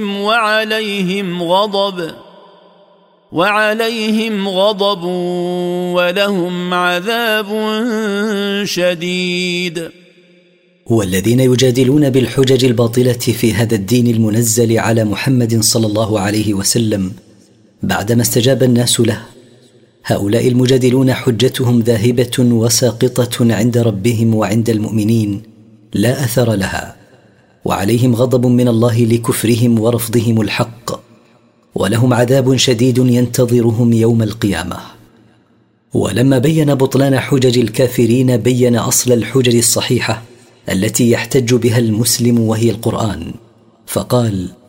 وعليهم غضب ولهم عذاب شديد. والذين يجادلون بالحجج الباطلة في هذا الدين المنزل على محمد صلى الله عليه وسلم بعدما استجاب الناس له، هؤلاء المجادلون حجتهم ذاهبة وساقطة عند ربهم وعند المؤمنين لا أثر لها، وعليهم غضب من الله لكفرهم ورفضهم الحق، ولهم عذاب شديد ينتظرهم يوم القيامة. ولما بين بطلان حجج الكافرين بين أصل الحجج الصحيحة التي يحتج بها المسلم وهي القرآن، فقال: